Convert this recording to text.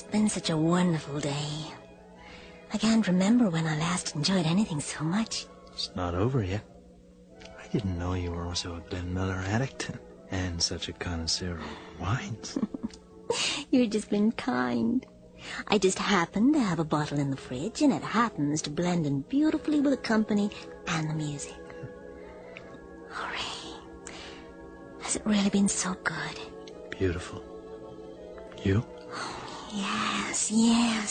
been such a wonderful day. I can't remember when I last enjoyed anything so much. It's not over yet. I didn't know you were also a Glenn Miller addict and such a connoisseur of wines. You've just been kind. I just happen to have a bottle in the fridge, and it happens to blend in beautifully with the company and the music. Oh, Ray, has it really been so good? Beautiful. You? Yes, yes.